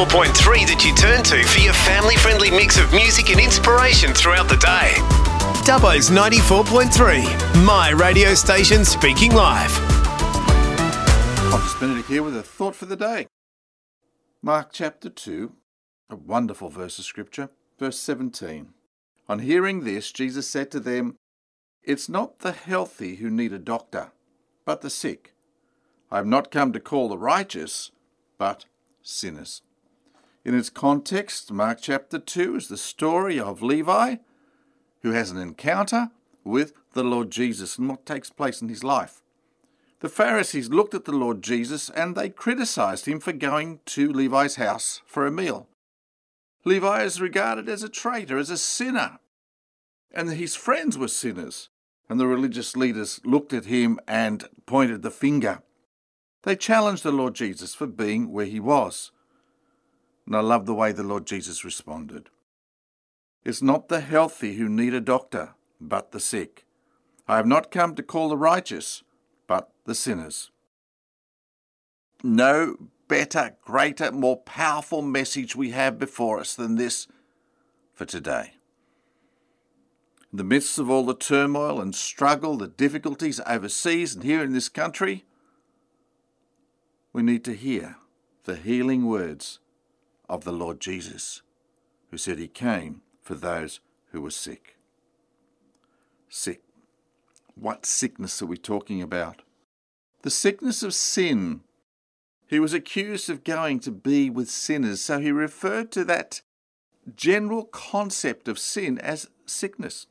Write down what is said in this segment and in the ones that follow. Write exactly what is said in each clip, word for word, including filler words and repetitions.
ninety-four point three that you turn to for your family-friendly mix of music and inspiration throughout the day. Dubbo's ninety-four point three, my radio station speaking live. Pontus Benedict here with a thought for the day. Mark chapter two, a wonderful verse of scripture, verse seventeen. On hearing this, Jesus said to them, "It's not the healthy who need a doctor, but the sick. I have not come to call the righteous, but sinners." In its context, Mark chapter two is the story of Levi, who has an encounter with the Lord Jesus and what takes place in his life. The Pharisees looked at the Lord Jesus and they criticized him for going to Levi's house for a meal. Levi is regarded as a traitor, as a sinner, and his friends were sinners, and the religious leaders looked at him and pointed the finger. They challenged the Lord Jesus for being where he was. And I love the way the Lord Jesus responded. "It's not the healthy who need a doctor, but the sick. I have not come to call the righteous, but the sinners." No better, greater, more powerful message we have before us than this for today. In the midst of all the turmoil and struggle, the difficulties overseas and here in this country, we need to hear the healing words of the Lord Jesus, who said he came for those who were sick. Sick. What sickness are we talking about? The sickness of sin. He was accused of going to be with sinners, so he referred to that general concept of sin as sickness.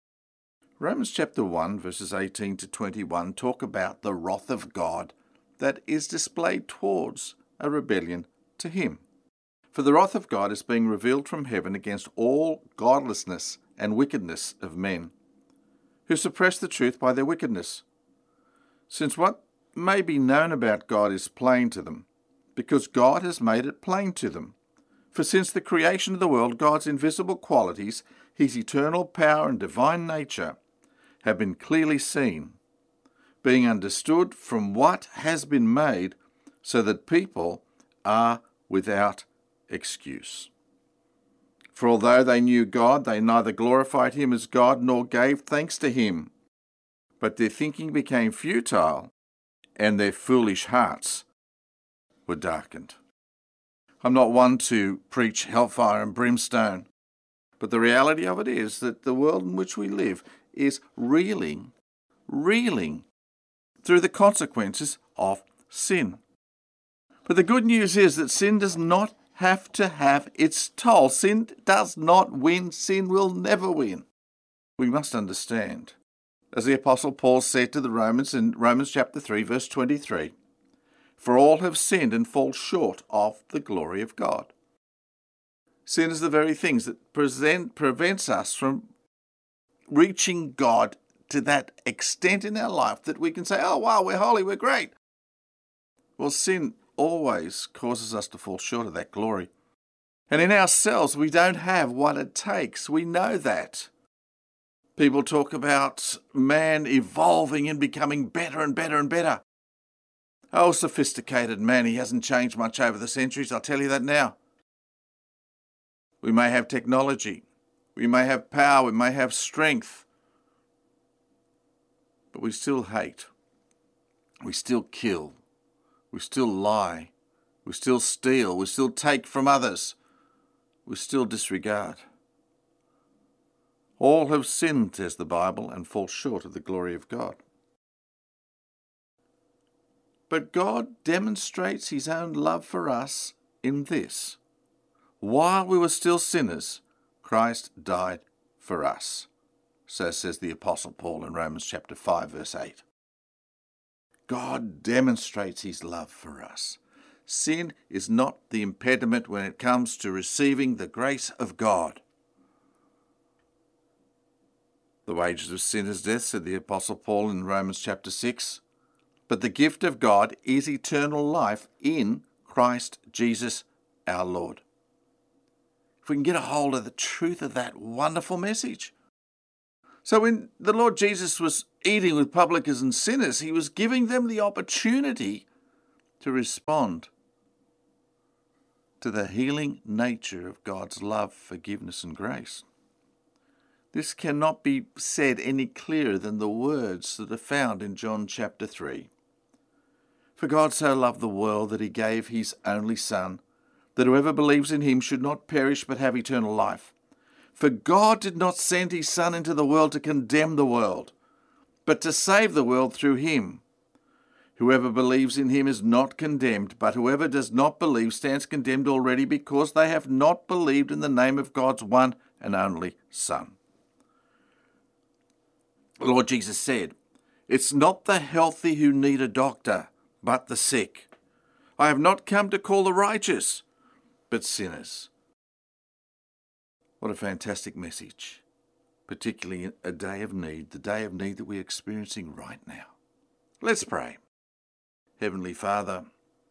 Romans chapter one, verses eighteen to twenty-one talk about the wrath of God that is displayed towards a rebellion to him. For the wrath of God is being revealed from heaven against all godlessness and wickedness of men, who suppress the truth by their wickedness. Since what may be known about God is plain to them, because God has made it plain to them. For since the creation of the world, God's invisible qualities, his eternal power and divine nature, have been clearly seen, being understood from what has been made, so that people are without excuse. For although they knew God, they neither glorified him as God nor gave thanks to him. But their thinking became futile, and their foolish hearts were darkened. I'm not one to preach hellfire and brimstone, but the reality of it is that the world in which we live is reeling, reeling through the consequences of sin. But the good news is that sin does not have to have its toll. Sin does not win. Sin will never win. We must understand, as the Apostle Paul said to the Romans in Romans chapter three, verse twenty-three, "For all have sinned and fall short of the glory of God." Sin is the very things that present, prevents us from reaching God to that extent in our life that we can say, "Oh, wow, we're holy, we're great." Well, sin always causes us to fall short of that glory. And in ourselves, we don't have what it takes. We know that. People talk about man evolving and becoming better and better and better. Oh, sophisticated man, he hasn't changed much over the centuries, I'll tell you that now. We may have technology, we may have power, we may have strength, but we still hate, we still kill, we still lie, we still steal, we still take from others, we still disregard. All have sinned, says the Bible, and fall short of the glory of God. But God demonstrates his own love for us in this. While we were still sinners, Christ died for us. So says the Apostle Paul in Romans chapter five, verse eight. God demonstrates his love for us. Sin is not the impediment when it comes to receiving the grace of God. The wages of sin is death, said the Apostle Paul in Romans chapter six. But the gift of God is eternal life in Christ Jesus our Lord. If we can get a hold of the truth of that wonderful message. So when the Lord Jesus was eating with publicans and sinners, he was giving them the opportunity to respond to the healing nature of God's love, forgiveness and grace. This cannot be said any clearer than the words that are found in John chapter three. For God so loved the world that he gave his only Son, that whoever believes in him should not perish but have eternal life. For God did not send his Son into the world to condemn the world, but to save the world through him. Whoever believes in him is not condemned, but whoever does not believe stands condemned already, because they have not believed in the name of God's one and only Son. The Lord Jesus said, "It's not the healthy who need a doctor, but the sick. I have not come to call the righteous, but sinners." What a fantastic message, particularly in a day of need, the day of need that we're experiencing right now. Let's pray. Heavenly Father,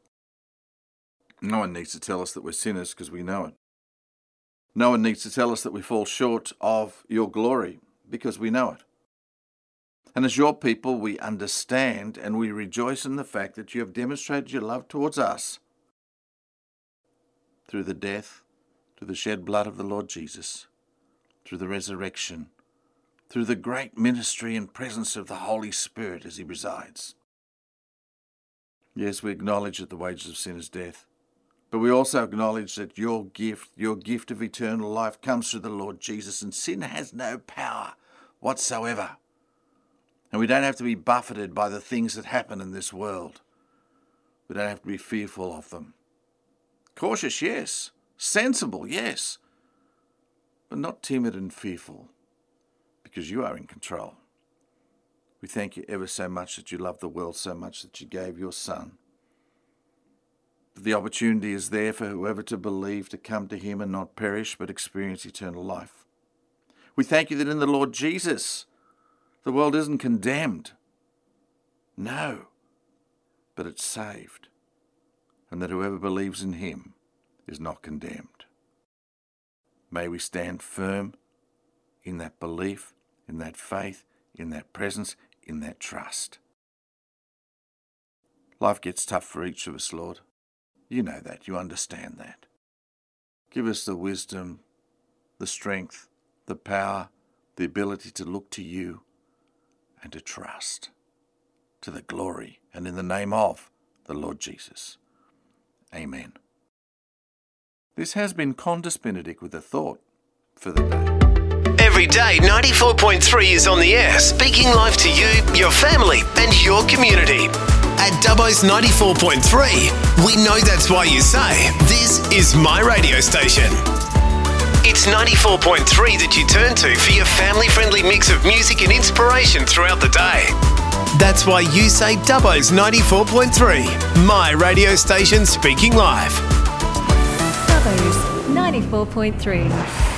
no one needs to tell us that we're sinners because we know it. No one needs to tell us that we fall short of your glory because we know it. And as your people, we understand and we rejoice in the fact that you have demonstrated your love towards us through the death, through the shed blood of the Lord Jesus, through the resurrection, through the great ministry and presence of the Holy Spirit as he resides. Yes, we acknowledge that the wages of sin is death, but we also acknowledge that your gift, your gift of eternal life comes through the Lord Jesus, and sin has no power whatsoever. And we don't have to be buffeted by the things that happen in this world. We don't have to be fearful of them. Cautious, yes. Sensible, yes. But not timid and fearful, because you are in control. We thank you ever so much that you love the world so much that you gave your Son. The opportunity is there for whoever to believe, to come to him and not perish, but experience eternal life. We thank you that in the Lord Jesus, the world isn't condemned. No, but it's saved. And that whoever believes in him is not condemned. May we stand firm in that belief, in that faith, in that presence, in that trust. Life gets tough for each of us, Lord. You know that. You understand that. Give us the wisdom, the strength, the power, the ability to look to you and to trust, to the glory and in the name of the Lord Jesus. Amen. This has been Qantas Benedict with a thought for the day. Every day, ninety-four point three is on the air, speaking life to you, your family and your community. At Dubbo's ninety-four point three, we know that's why you say, this is my radio station. It's ninety-four point three that you turn to for your family-friendly mix of music and inspiration throughout the day. That's why you say Dubbo's ninety-four point three, my radio station speaking live. Dubbo's ninety-four point three.